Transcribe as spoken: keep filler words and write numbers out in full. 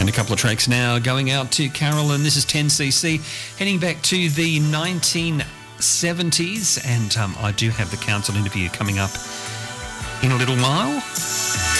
And a couple of tracks now going out to Carolyn. This is ten C C, heading back to the nineteen seventies. And um, I do have the council interview coming up in a little while.